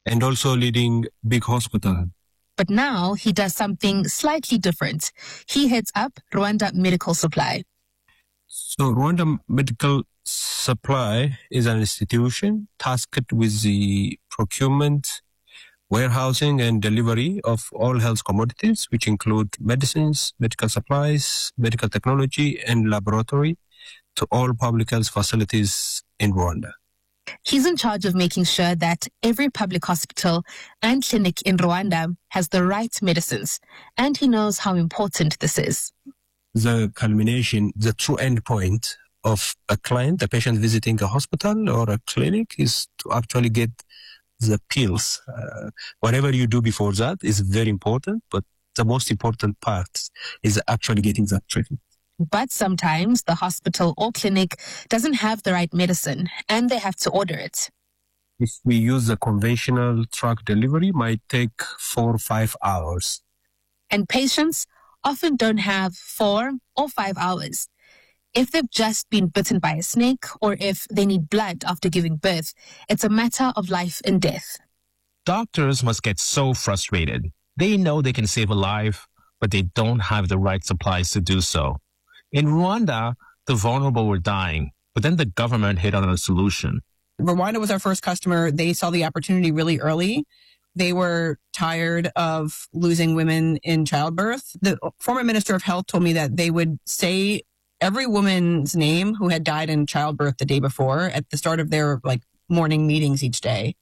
and also leading big hospital. But now he does something slightly different. He heads up Rwanda Medical Supply. So Rwanda Medical Supply is an institution tasked with the procurement, warehousing, and delivery of all health commodities, which include medicines, medical supplies, medical technology, and laboratory to all public health facilities in Rwanda. He's in charge of making sure that every public hospital and clinic in Rwanda has the right medicines, and he knows how important this is. The culmination, the true end point of a client, a patient visiting a hospital or a clinic, is to actually get the pills. Whatever you do before that is very important, but the most important part is actually getting that treatment. But sometimes the hospital or clinic doesn't have the right medicine and they have to order it. If we use the conventional truck delivery, might take 4 or 5 hours. And patients often don't have 4 or 5 hours. If they've just been bitten by a snake or if they need blood after giving birth, it's a matter of life and death. Doctors must get so frustrated. They know they can save a life, but they don't have the right supplies to do so. In Rwanda, the vulnerable were dying, but then the government hit on a solution. Rwanda was our first customer. They saw the opportunity really early. They were tired of losing women in childbirth. The former Minister of Health told me that they would say every woman's name who had died in childbirth the day before at the start of their morning meetings each day.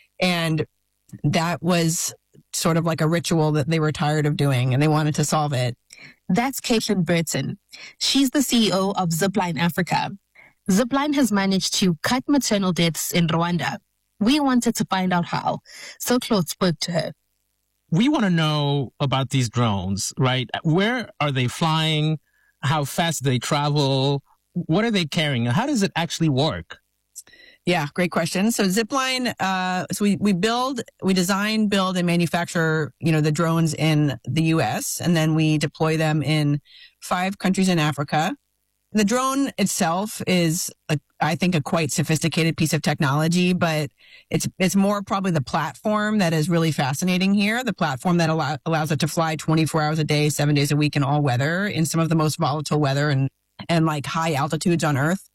And that was sort of like a ritual that they were tired of doing and they wanted to solve it. That's Caitlin Burton. She's the CEO of Zipline Africa. Zipline has managed to cut maternal deaths in Rwanda. We wanted to find out how, so Claude spoke to her. We want to know about these drones, right? Where are they flying? How fast do they travel? What are they carrying? How does it actually work? Yeah, great question. So Zipline, we design, build, and manufacture, the drones in the U.S., and then we deploy them in 5 countries in Africa. The drone itself is, I think, a quite sophisticated piece of technology, but it's more probably the platform that is really fascinating here. The platform that allows it to fly 24 hours a day, 7 days a week in all weather, in some of the most volatile weather and high altitudes on Earth.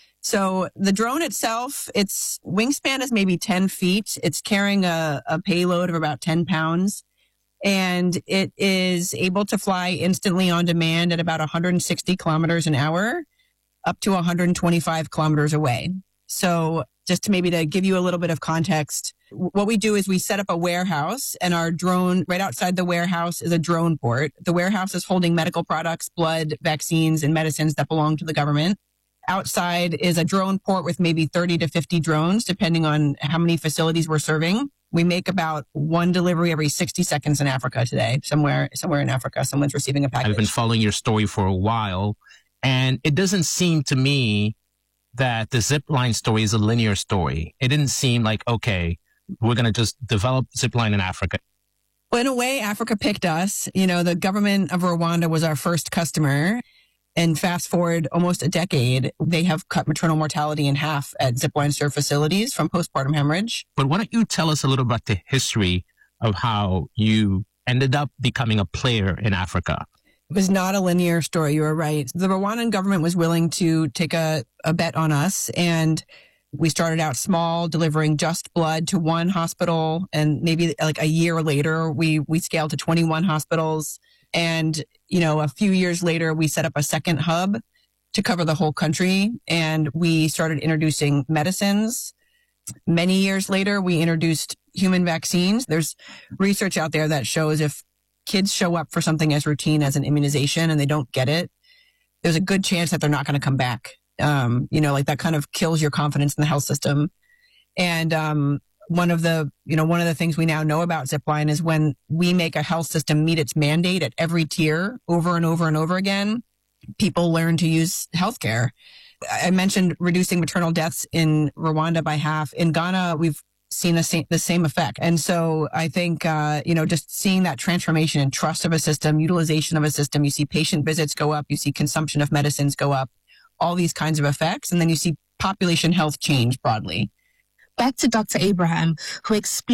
So the drone itself, its wingspan is maybe 10 feet. It's carrying a payload of about 10 pounds. And it is able to fly instantly on demand at about 160 kilometers an hour, up to 125 kilometers away. So just to give you a little bit of context, what we do is we set up a warehouse, and our drone, right outside the warehouse, is a drone port. The warehouse is holding medical products, blood, vaccines, and medicines that belong to the government. Outside is a drone port with maybe 30 to 50 drones, depending on how many facilities we're serving. We make about 1 delivery every 60 seconds in Africa today. Somewhere in Africa, someone's receiving a package. I've been following your story for a while, and it doesn't seem to me that the Zipline story is a linear story. It didn't seem like, okay, we're going to just develop Zipline in Africa. Well, in a way, Africa picked us. The government of Rwanda was our first customer. And fast forward almost a decade, they have cut maternal mortality in half at Zipline served facilities from postpartum hemorrhage. But why don't you tell us a little about the history of how you ended up becoming a player in Africa? It was not a linear story. You were right. The Rwandan government was willing to take a bet on us. And we started out small, delivering just blood to 1 hospital. And maybe a year later, we scaled to 21 hospitals. And, a few years later, we set up a second hub to cover the whole country. And we started introducing medicines. Many years later, we introduced human vaccines. There's research out there that shows if kids show up for something as routine as an immunization and they don't get it, there's a good chance that they're not going to come back. That kind of kills your confidence in the health system. And, one of the things we now know about Zipline is when we make a health system meet its mandate at every tier over and over and over again, people learn to use healthcare. I mentioned reducing maternal deaths in Rwanda by half. In Ghana, we've seen the same effect. And so I think, just seeing that transformation and trust of a system, utilization of a system, you see patient visits go up, you see consumption of medicines go up, all these kinds of effects. And then you see population health change broadly. Back to Dr. Abraham, who explained